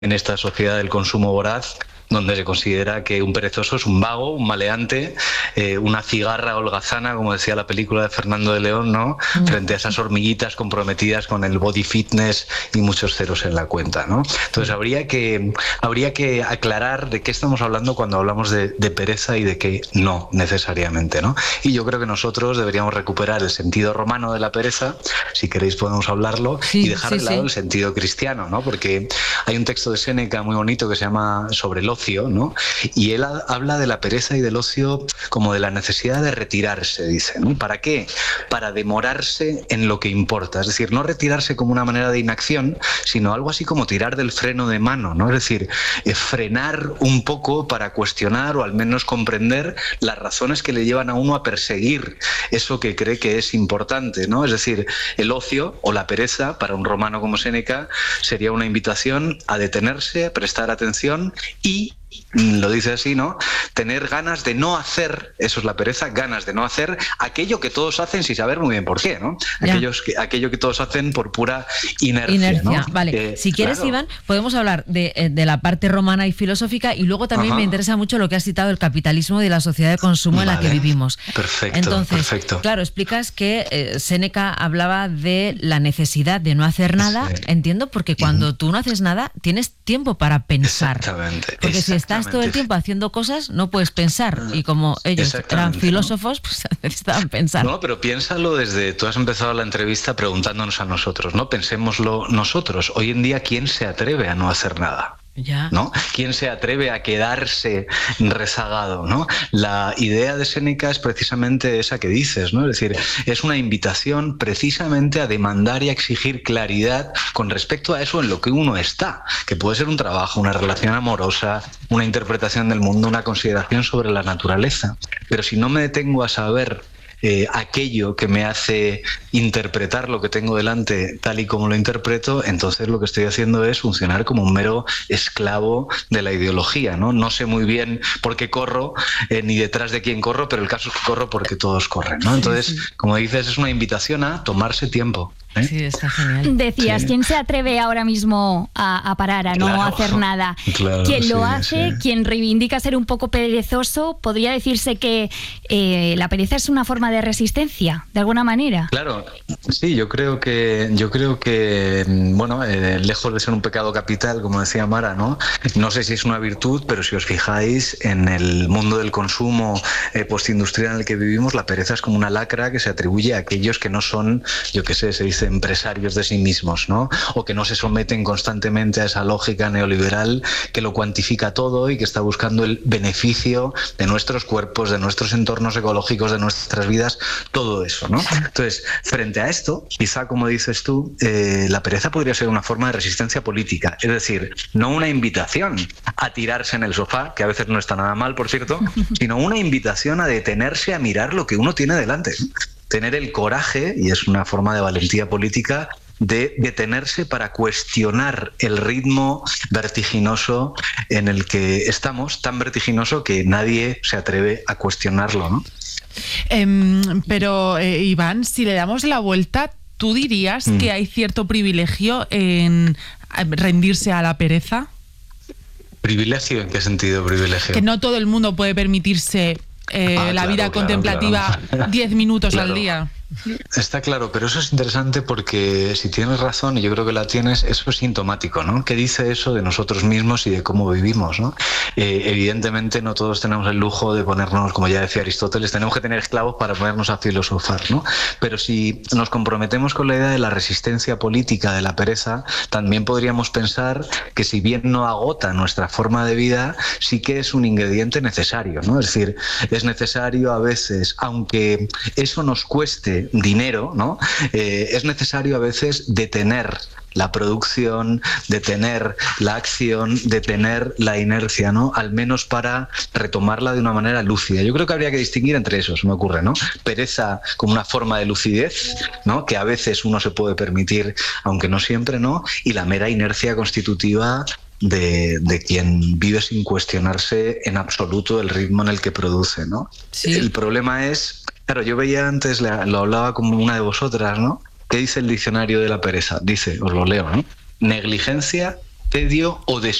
en esta sociedad del consumo voraz, donde se considera que un perezoso es un vago, un maleante, una cigarra holgazana, como decía la película de Fernando de León, ¿no? Frente a esas hormiguitas comprometidas con el body fitness y muchos ceros en la cuenta, ¿no? Entonces habría que aclarar de qué estamos hablando cuando hablamos de pereza y de qué no necesariamente, ¿no? Y yo creo que nosotros deberíamos recuperar el sentido romano de la pereza, si queréis podemos hablarlo, y dejar de lado el sentido cristiano, ¿no? Porque hay un texto de Séneca muy bonito que se llama Sobre el ocio, ¿no? Y él habla de la pereza y del ocio como de la necesidad de retirarse, dice, ¿no? ¿Para qué? Para demorarse en lo que importa. Es decir, no retirarse como una manera de inacción, sino algo así como tirar del freno de mano, ¿no? Es decir, frenar un poco para cuestionar o al menos comprender las razones que le llevan a uno a perseguir eso que cree que es importante, ¿no? Es decir, el ocio o la pereza, para un romano como Séneca, sería una invitación a detenerse, a prestar atención y, lo dice así, ¿no? Tener ganas de no hacer, eso es la pereza, ganas de no hacer aquello que todos hacen sin saber muy bien por qué, ¿no? Aquello que todos hacen por pura inercia, ¿no? Vale. Si quieres, claro, Iván, podemos hablar de la parte romana y filosófica, y luego también me interesa mucho lo que has citado, el capitalismo y la sociedad de consumo en la que vivimos. Perfecto. Entonces, claro, explicas que Séneca hablaba de la necesidad de no hacer nada, entiendo, porque cuando tú no haces nada, tienes tiempo para pensar. Exactamente. Porque si estás todo el tiempo haciendo cosas, no puedes pensar. Y como ellos eran filósofos, pues necesitaban pensar. No, pero piénsalo desde... Tú has empezado la entrevista preguntándonos a nosotros, ¿no? Pensémoslo nosotros. Hoy en día, ¿quién se atreve a no hacer nada? ¿No? ¿Quién se atreve a quedarse rezagado, ¿no? La idea de Séneca es precisamente esa que dices, ¿no? Es decir, es una invitación precisamente a demandar y a exigir claridad con respecto a eso en lo que uno está, que puede ser un trabajo, una relación amorosa, una interpretación del mundo, una consideración sobre la naturaleza. Pero si no me detengo a saber aquello que me hace interpretar lo que tengo delante tal y como lo interpreto, entonces lo que estoy haciendo es funcionar como un mero esclavo de la ideología, ¿no? No sé muy bien por qué corro, ni detrás de quién corro, pero el caso es que corro porque todos corren, ¿no? Entonces, como dices, es una invitación a tomarse tiempo. Sí, está genial. Decías, ¿quién se atreve ahora mismo a parar, a no hacer nada? Claro, quien lo hace, quien reivindica ser un poco perezoso, podría decirse que la pereza es una forma de resistencia, de alguna manera. Claro, sí, yo creo que bueno, lejos de ser un pecado capital, como decía Mara, ¿no? No sé si es una virtud, pero si os fijáis en el mundo del consumo postindustrial en el que vivimos, la pereza es como una lacra que se atribuye a aquellos que no son, yo qué sé, se dice empresarios de sí mismos, ¿no? O que no se someten constantemente a esa lógica neoliberal que lo cuantifica todo y que está buscando el beneficio de nuestros cuerpos, de nuestros entornos ecológicos, de nuestras vidas, todo eso, ¿no? Entonces, frente a esto, quizá, como dices tú, la pereza podría ser una forma de resistencia política, es decir, no una invitación a tirarse en el sofá, que a veces no está nada mal, por cierto, sino una invitación a detenerse a mirar lo que uno tiene delante. Tener el coraje, y es una forma de valentía política, de detenerse para cuestionar el ritmo vertiginoso en el que estamos, tan vertiginoso que nadie se atreve a cuestionarlo, ¿no? Pero, Iván, si le damos la vuelta, ¿tú dirías que hay cierto privilegio en rendirse a la pereza? ¿Privilegio? ¿En qué sentido privilegio? Que no todo el mundo puede permitirse la vida contemplativa 10 minutos al día. Está claro, pero eso es interesante porque si tienes razón, y yo creo que la tienes, eso es sintomático, ¿no? ¿Qué dice eso de nosotros mismos y de cómo vivimos, ¿no? Evidentemente no todos tenemos el lujo de ponernos, como ya decía Aristóteles, tenemos que tener esclavos para ponernos a filosofar, ¿no? Pero si nos comprometemos con la idea de la resistencia política de la pereza, también podríamos pensar que si bien no agota nuestra forma de vida, sí que es un ingrediente necesario, ¿no? Es decir, es necesario a veces, aunque eso nos cueste dinero, ¿no? Es necesario a veces detener la producción, detener la acción, detener la inercia, ¿no? Al menos para retomarla de una manera lúcida. Yo creo que habría que distinguir entre eso, se me ocurre, ¿no? Pereza como una forma de lucidez, ¿no? Que a veces uno se puede permitir, aunque no siempre, ¿no? Y la mera inercia constitutiva de quien vive sin cuestionarse en absoluto el ritmo en el que produce, ¿no? Sí. El problema es, claro, yo veía antes, lo hablaba como una de vosotras, ¿no? ¿Qué dice el diccionario de la pereza? Dice, os lo leo, ¿no? Negligencia, tedio o de